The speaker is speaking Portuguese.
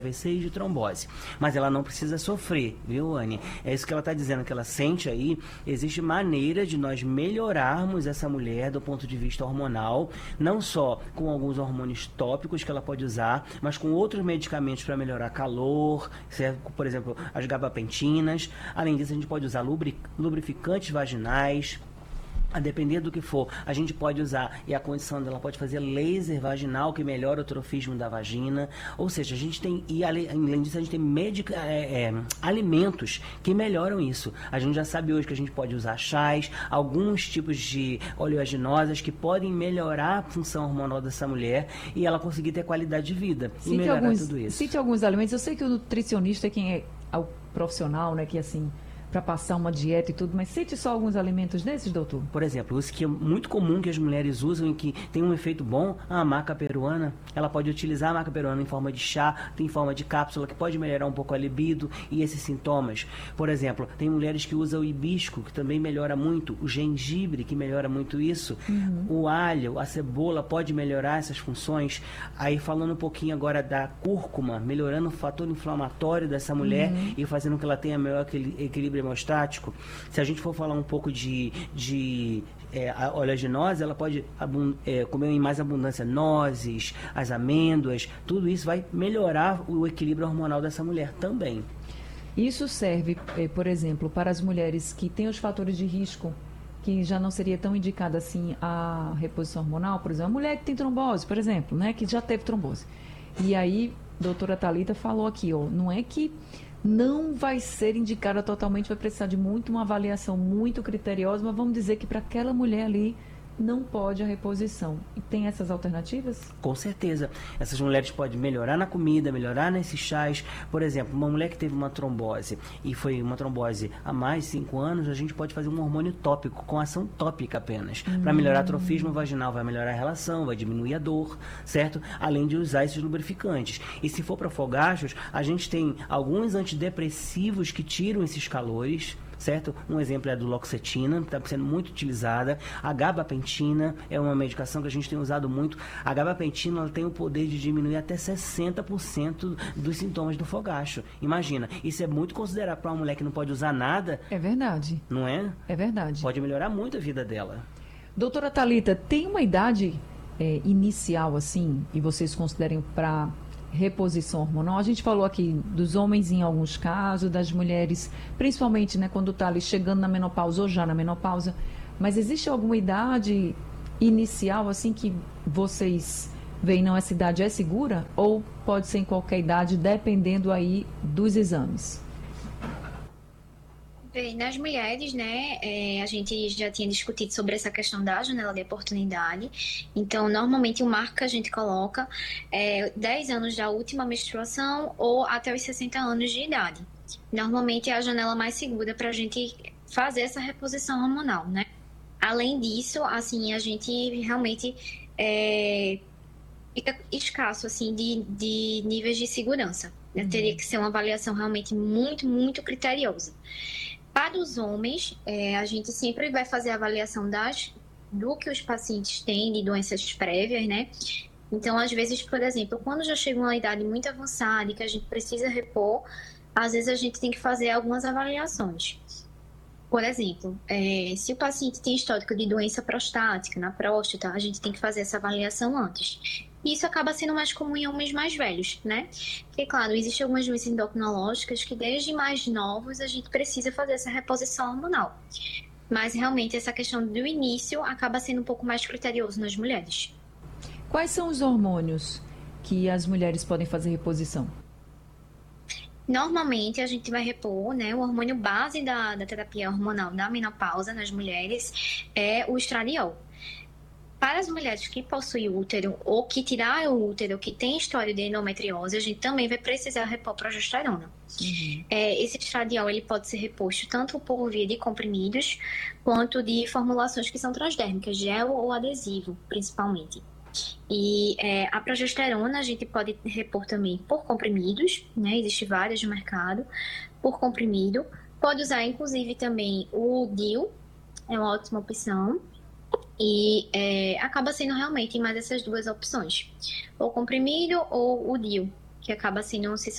AVC e de trombose. Mas ela não precisa sofrer, viu, Anne? É isso que ela está dizendo, que ela sente aí. Existe maneira de nós melhorarmos essa mulher do ponto de vista hormonal, não só com alguns hormônios tópicos que ela pode usar, mas com outros medicamentos para melhorar calor, certo? Por exemplo, as gabapentinas. Além disso, a gente pode usar lubrificantes vaginais. A depender do que for, a gente pode usar, e a condição dela pode fazer laser vaginal, que melhora o trofismo da vagina. Ou seja, a gente tem, e além disso, a gente tem alimentos que melhoram isso. A gente já sabe hoje que a gente pode usar chás, alguns tipos de oleaginosas que podem melhorar a função hormonal dessa mulher e ela conseguir ter qualidade de vida e melhorar tudo isso. Cite alguns alimentos. Eu sei que o nutricionista é quem é o profissional, né, que assim, para passar uma dieta e tudo, mas cite só alguns alimentos desses, doutor. Por exemplo, os que é muito comum que as mulheres usam e que tem um efeito bom, a maca peruana. Ela pode utilizar a maca peruana em forma de chá, em forma de cápsula, que pode melhorar um pouco a libido e esses sintomas. Por exemplo, tem mulheres que usam o hibisco, que também melhora muito, o gengibre, que melhora muito isso, o alho, a cebola pode melhorar essas funções. Aí falando um pouquinho agora da cúrcuma, melhorando o fator inflamatório dessa mulher e fazendo com que ela tenha melhor equilíbrio hemostático. Se a gente for falar um pouco de oleaginosa, ela pode comer em mais abundância nozes, as amêndoas, tudo isso vai melhorar o equilíbrio hormonal dessa mulher também. Isso serve, por exemplo, para as mulheres que têm os fatores de risco, que já não seria tão indicada assim a reposição hormonal, por exemplo, a mulher que tem trombose, por exemplo, né, que já teve trombose. E aí, a doutora Thalita falou aqui, ó, não é que não vai ser indicada totalmente, vai precisar de uma avaliação muito criteriosa, mas vamos dizer que para aquela mulher ali não pode a reposição. E tem essas alternativas? Com certeza. Essas mulheres podem melhorar na comida, melhorar nesses chás. Por exemplo, uma mulher que teve uma trombose e foi uma trombose há mais de 5 anos, a gente pode fazer um hormônio tópico, com ação tópica apenas. Para melhorar trofismo vaginal, vai melhorar a relação, vai diminuir a dor, certo? Além de usar esses lubrificantes. E se for para fogachos, a gente tem alguns antidepressivos que tiram esses calores, certo? Um exemplo é a duloxetina, que está sendo muito utilizada. A gabapentina é uma medicação que a gente tem usado muito. A gabapentina, ela tem o poder de diminuir até 60% dos sintomas do fogacho. Imagina, isso é muito considerado para uma mulher que não pode usar nada. É verdade. Não é? É verdade. Pode melhorar muito a vida dela. Doutora Thalita, tem uma idade inicial, assim, e vocês considerem para reposição hormonal? A gente falou aqui dos homens em alguns casos, das mulheres, principalmente, né, quando está ali chegando na menopausa ou já na menopausa, mas existe alguma idade inicial, assim, que vocês veem, não, essa idade é segura? Ou pode ser em qualquer idade, dependendo aí dos exames? Bem, nas mulheres, né, a gente já tinha discutido sobre essa questão da janela de oportunidade. Então, normalmente o marco que a gente coloca é 10 anos da última menstruação ou até os 60 anos de idade. Normalmente é a janela mais segura para a gente fazer essa reposição hormonal, né? Além disso, assim, a gente realmente fica escasso, assim, de níveis de segurança. Teria que ser uma avaliação realmente muito, muito criteriosa. Para os homens, a gente sempre vai fazer a avaliação do que os pacientes têm de doenças prévias, né? Então, às vezes, por exemplo, quando já chega uma idade muito avançada e que a gente precisa repor, às vezes a gente tem que fazer algumas avaliações. Por exemplo, se o paciente tem histórico de doença prostática na próstata, a gente tem que fazer essa avaliação antes. Isso acaba sendo mais comum em homens mais velhos, né? Porque, claro, existem algumas doenças endocrinológicas que desde mais novos a gente precisa fazer essa reposição hormonal. Mas, realmente, essa questão do início acaba sendo um pouco mais criterioso nas mulheres. Quais são os hormônios que as mulheres podem fazer reposição? Normalmente, a gente vai repor, né, o hormônio base da terapia hormonal da menopausa nas mulheres é o estradiol. Para as mulheres que possuem útero ou que tiraram o útero, que tem história de endometriose, a gente também vai precisar repor progesterona. Esse estradiol ele pode ser reposto tanto por via de comprimidos, quanto de formulações que são transdérmicas, gel ou adesivo, principalmente. E a progesterona a gente pode repor também por comprimidos, né? Existem várias no mercado, por comprimido. Pode usar, inclusive, também o DIU, é uma ótima opção. E acaba sendo realmente mais essas duas opções, ou comprimido ou o DIU, que acaba sendo, se